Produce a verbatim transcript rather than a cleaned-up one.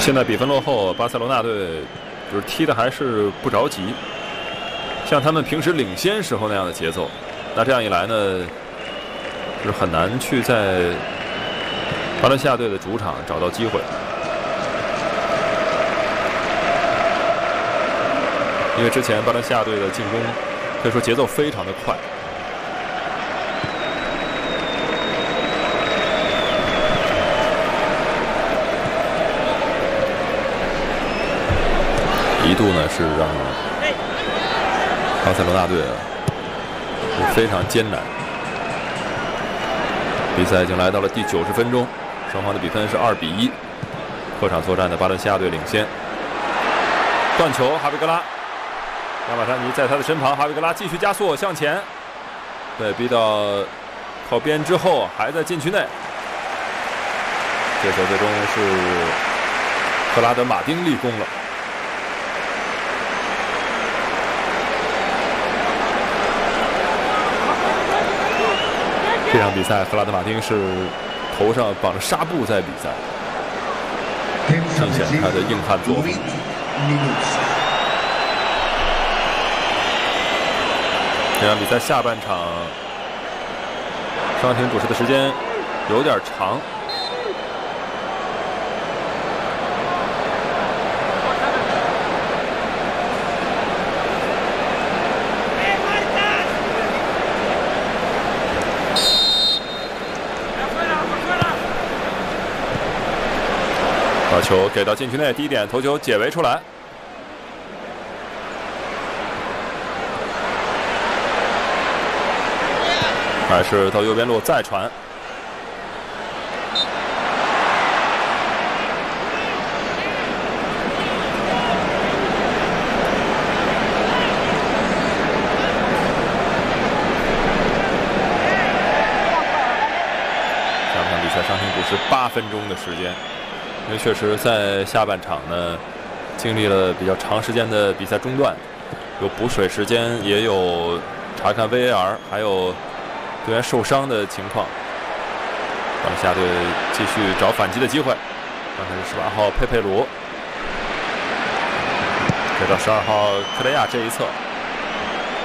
现在比分落后，巴塞罗那队就是踢的还是不着急，像他们平时领先时候那样的节奏。那这样一来呢，就是很难去在巴伦西亚队的主场找到机会，因为之前巴伦西亚队的进攻可以说节奏非常的快。 一度呢是让巴塞罗那队啊非常艰难。比赛已经来到了第九十分钟，双方的比分是二比一。客场作战的巴伦西亚队领先。断球，哈维格拉，亚马山尼在他的身旁，哈维格拉继续加速向前，对，逼到靠边之后还在禁区内。这球最终是克拉德马丁立功了。 这场比赛，克拉德马丁是头上绑着纱布在比赛，尽显他的硬汉作风。这场比赛下半场伤停补时的时间有点长。 把球给到禁区内，低点头球解围出来，还是到右边路再传。下半场比赛伤停补时八分钟的时间。 因为确实在下半场呢，经历了比较长时间的比赛中断，有补水时间，也有查看 V A R， 还有队员受伤的情况。巴伦西亚队继续找反击的机会，刚才是十八号佩佩罗，给到十二号克雷亚这一侧。